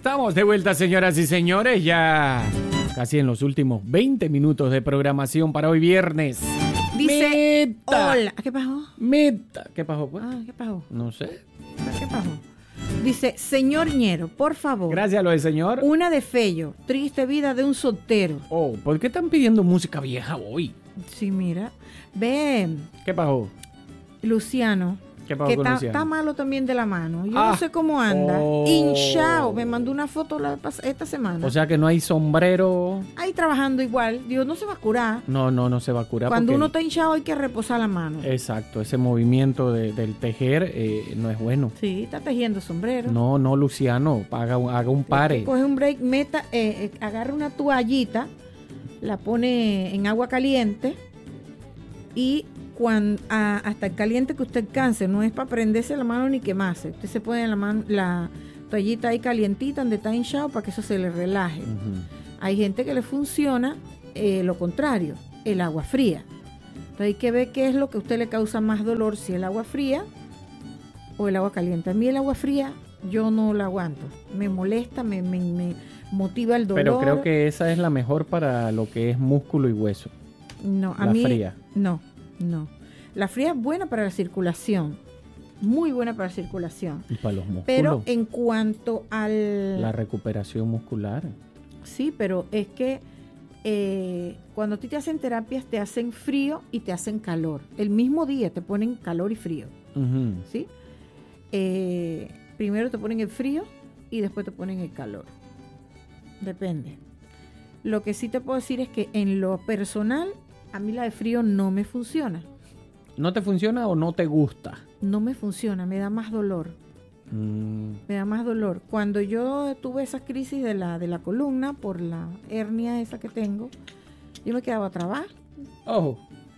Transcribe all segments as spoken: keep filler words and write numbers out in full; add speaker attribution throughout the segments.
Speaker 1: Estamos de vuelta, señoras y señores, ya casi en los últimos veinte minutos de programación para hoy viernes.
Speaker 2: Dice,
Speaker 1: Meta.
Speaker 2: hola, ¿qué pasó?
Speaker 1: Meta. ¿Qué pasó, pues?
Speaker 2: Ah, ¿qué pasó?
Speaker 1: No sé.
Speaker 2: ¿Qué pasó? Dice, señor Ñero, por favor.
Speaker 1: Gracias a lo del señor.
Speaker 2: Una de Fello, triste vida de un soltero.
Speaker 1: Oh, ¿por qué están pidiendo música vieja hoy?
Speaker 2: Sí, mira. Ve,
Speaker 1: ¿Qué pasó?
Speaker 2: Luciano.
Speaker 1: ¿Qué pasó
Speaker 2: que
Speaker 1: con
Speaker 2: está,
Speaker 1: Luciano?
Speaker 2: está malo también de la mano. Yo
Speaker 1: Ah.
Speaker 2: no sé cómo anda.
Speaker 1: Oh.
Speaker 2: Hinchado. Me mandó una foto la, pas- esta semana.
Speaker 1: O sea que no hay sombrero.
Speaker 2: Ahí trabajando igual. Dios, no se va a curar.
Speaker 1: No, no, no se va a curar.
Speaker 2: Cuando
Speaker 1: porque
Speaker 2: uno
Speaker 1: el-
Speaker 2: está hinchado hay que reposar la mano.
Speaker 1: Exacto, ese movimiento de- del tejer eh, no es bueno.
Speaker 2: Sí, está tejiendo sombrero.
Speaker 1: No, no, Luciano, haga, un- haga un pare.
Speaker 2: Coge un break, meta, eh, eh, agarra una toallita, la pone en agua caliente y cuan- a- hasta el caliente que usted canse, no es para prenderse la mano ni quemarse. Usted se pone la, mano, la toallita ahí calientita donde está hinchado para que eso se le relaje.
Speaker 1: Ujú.
Speaker 2: Hay gente que le funciona eh, lo contrario, el agua fría. Entonces hay que ver qué es lo que a usted le causa más dolor, si el agua fría o el agua caliente. A mí el agua fría yo no la aguanto. Me molesta, me, me, me motiva el dolor.
Speaker 1: Pero creo que esa es la mejor para lo que es músculo y hueso.
Speaker 2: no, a
Speaker 1: la
Speaker 2: mí,
Speaker 1: fría.
Speaker 2: No, no. La fría es buena para la circulación. Muy buena para la circulación.
Speaker 1: Y para los músculos.
Speaker 2: Pero en cuanto al...
Speaker 1: La recuperación muscular.
Speaker 2: Sí, pero es que eh, cuando a ti te hacen terapias te hacen frío y te hacen calor. El mismo día te ponen calor y frío,
Speaker 1: Ujú.
Speaker 2: ¿sí? Eh, primero te ponen el frío y después te ponen el calor. Depende. Lo que sí te puedo decir es que en lo personal, a mí la de frío no me funciona.
Speaker 1: ¿No te funciona o no te gusta?
Speaker 2: No me funciona, me da más dolor.
Speaker 1: Mm,
Speaker 2: Me da más dolor. Cuando yo tuve esa crisis de la, de la columna por la hernia esa que tengo, yo me quedaba trabada.
Speaker 1: Ojo.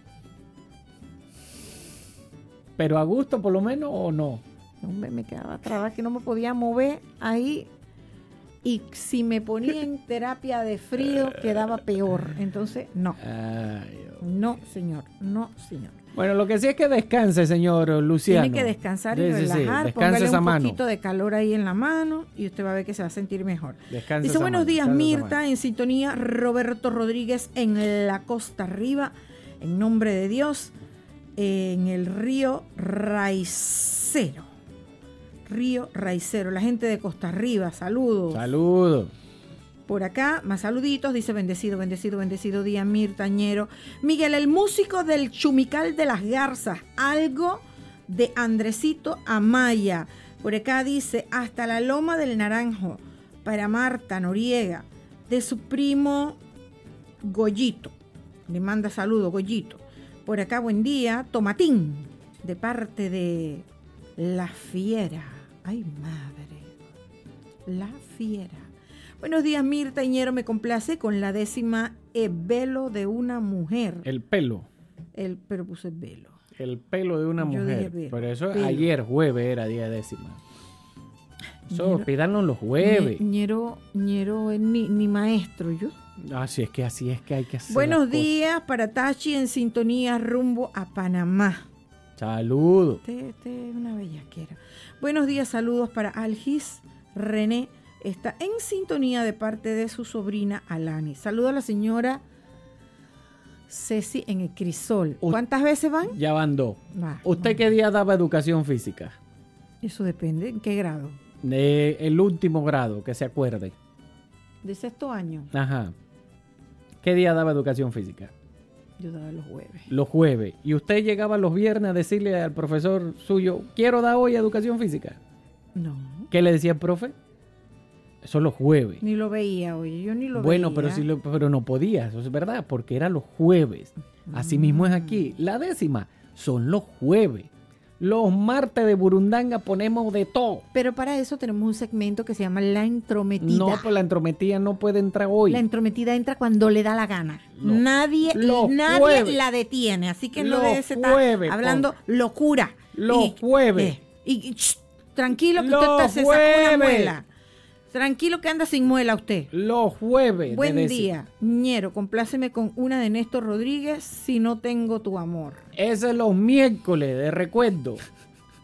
Speaker 1: ¿Pero a gusto por lo menos o no?
Speaker 2: Hombre, me quedaba trabada que no me podía mover ahí. Y si me ponía en terapia de frío, quedaba peor. Entonces, no.
Speaker 1: Ay, Dios.
Speaker 2: No, señor. No, señor.
Speaker 1: Bueno, lo que sí es que descanse, señor Luciano.
Speaker 2: Tiene que descansar y
Speaker 1: Sí, sí, sí.
Speaker 2: relajar.
Speaker 1: Descanse
Speaker 2: Póngale
Speaker 1: esa
Speaker 2: un
Speaker 1: mano.
Speaker 2: poquito de calor ahí en la mano y usted va a ver que se va a sentir mejor.
Speaker 1: Descanse
Speaker 2: Dice,
Speaker 1: esa
Speaker 2: buenos
Speaker 1: mano,
Speaker 2: días,
Speaker 1: descanse esa
Speaker 2: Mirta,
Speaker 1: mano.
Speaker 2: en sintonía, Roberto Rodríguez en la Costa Arriba, en nombre de Dios, en el río Raicero. Río Raicero, la gente de Costa Arriba, saludos.
Speaker 1: Saludos.
Speaker 2: Por acá, más saluditos, dice bendecido, bendecido, bendecido día, Mirta Ñero. Miguel, el músico del Chumical de las Garzas, algo de Andresito Amaya. Por acá dice, hasta la Loma del Naranjo, para Marta Noriega, de su primo Goyito. Le manda saludo, Goyito. Por acá, buen día, Tomatín, de parte de La Fiera. Ay, madre. La Fiera. Buenos días, Mirta Ñero, me complace con la décima El velo de una mujer.
Speaker 1: El pelo.
Speaker 2: El, pero puse el velo.
Speaker 1: El pelo de una
Speaker 2: Yo
Speaker 1: mujer.
Speaker 2: dije velo,
Speaker 1: Pero eso
Speaker 2: pelo.
Speaker 1: ayer, jueves, era día décima. Eso,
Speaker 2: Ñero-
Speaker 1: pídanlo los jueves.
Speaker 2: Ñe- Ñero, Ñero es ni, ni maestro yo.
Speaker 1: Así es que así es que hay que hacer.
Speaker 2: Buenos
Speaker 1: las cosas.
Speaker 2: días para Tachi en sintonía rumbo a Panamá.
Speaker 1: Saludos.
Speaker 2: Este, este es una bellaquera. Buenos días, saludos para Algis René. Está en sintonía de parte de su sobrina Alani. Saludo a la señora Ceci en el Crisol.
Speaker 1: U-
Speaker 2: ¿Cuántas veces van?
Speaker 1: Ya van dos.
Speaker 2: Va,
Speaker 1: ¿Usted
Speaker 2: va.
Speaker 1: qué día daba educación física?
Speaker 2: Eso depende. ¿En qué grado?
Speaker 1: De el último grado, que se acuerde.
Speaker 2: De sexto año.
Speaker 1: Ajá. ¿Qué día daba educación física?
Speaker 2: Yo daba los jueves.
Speaker 1: Los jueves. ¿Y usted llegaba los viernes a decirle al profesor suyo, quiero dar hoy educación física?
Speaker 2: No.
Speaker 1: ¿Qué le decía el profe? Eso los jueves.
Speaker 2: Ni lo veía, oye. Yo ni lo
Speaker 1: Bueno,
Speaker 2: veía.
Speaker 1: pero sí lo, pero no podía, eso es verdad, porque era los jueves. Así mismo es aquí. La décima son los jueves. Los martes de Burundanga ponemos de todo.
Speaker 2: Pero para eso tenemos un segmento que se llama La Entrometida.
Speaker 1: No, pues la entrometida no puede entrar hoy.
Speaker 2: La entrometida entra cuando le da la gana.
Speaker 1: Lo-
Speaker 2: nadie
Speaker 1: los
Speaker 2: nadie
Speaker 1: jueves.
Speaker 2: la detiene. Así que no
Speaker 1: Los
Speaker 2: debe estar
Speaker 1: jueves,
Speaker 2: hablando locura.
Speaker 1: Los
Speaker 2: Y-
Speaker 1: jueves.
Speaker 2: eh, y, y, ch, tranquilo que
Speaker 1: Los
Speaker 2: usted se sacó una
Speaker 1: jueves.
Speaker 2: muela. Tranquilo que anda sin muela usted.
Speaker 1: Los jueves.
Speaker 2: Buen
Speaker 1: de deci-
Speaker 2: día, Ñero. Compláceme con una de Néstor Rodríguez, Si no tengo tu amor.
Speaker 1: Ese es los miércoles de recuerdo.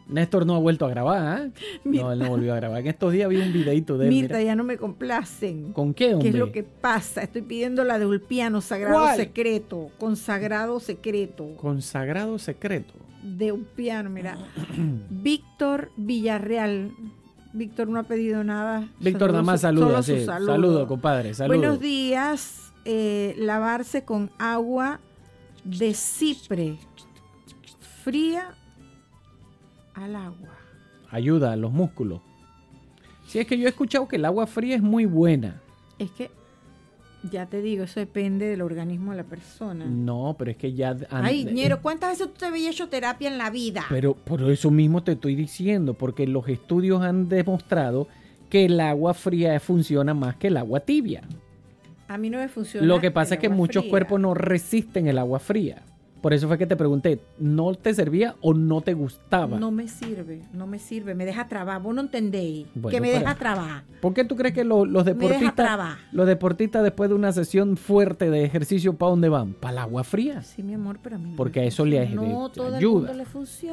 Speaker 1: Néstor no ha vuelto a grabar, ¿eh? No, él no volvió a grabar. En estos días vi un videito de él.
Speaker 2: Mirta,
Speaker 1: mira.
Speaker 2: ya no me complacen.
Speaker 1: ¿Con qué, hombre?
Speaker 2: ¿Qué es lo que pasa? Estoy pidiendo la de Ulpiano, Sagrado
Speaker 1: ¿Cuál?
Speaker 2: Secreto. Consagrado Secreto.
Speaker 1: Consagrado secreto.
Speaker 2: De Ulpiano, mira. Víctor Villarreal. Víctor no ha pedido nada.
Speaker 1: Víctor
Speaker 2: Solo
Speaker 1: nada más
Speaker 2: su-
Speaker 1: saluda.
Speaker 2: solo
Speaker 1: Sí.
Speaker 2: su saludo.
Speaker 1: Saludo, compadre. Saludo.
Speaker 2: Buenos días. Eh, lavarse con agua de cipre fría al agua.
Speaker 1: Ayuda a los músculos. Sí, es que yo he escuchado que el agua fría es muy buena.
Speaker 2: Es que, ya te digo, eso depende del organismo de la persona.
Speaker 1: No, pero es que ya...
Speaker 2: Ay, ñero, ¿cuántas veces tú te habías hecho terapia en la vida?
Speaker 1: Pero por eso mismo te estoy diciendo, porque los estudios han demostrado que el agua fría funciona más que el agua tibia.
Speaker 2: A mí no me funciona.
Speaker 1: Lo que pasa
Speaker 2: el
Speaker 1: es que
Speaker 2: agua
Speaker 1: muchos
Speaker 2: fría.
Speaker 1: cuerpos no resisten el agua fría. Por eso fue que te pregunté, ¿no te servía o no te gustaba?
Speaker 2: No me sirve, no me sirve, me deja trabar. Vos no entendéis
Speaker 1: Bueno,
Speaker 2: que me
Speaker 1: pero-
Speaker 2: deja trabar.
Speaker 1: ¿Por qué tú crees que lo- los
Speaker 2: Me deja
Speaker 1: deportistas,
Speaker 2: trabar.
Speaker 1: los deportistas después de una sesión fuerte de ejercicio, ¿para dónde van? ¿Para el agua fría?
Speaker 2: Sí, mi amor, pero a mí no
Speaker 1: Porque
Speaker 2: me
Speaker 1: a eso le
Speaker 2: funciona.
Speaker 1: ayuda.
Speaker 2: No, todo el mundo le funciona.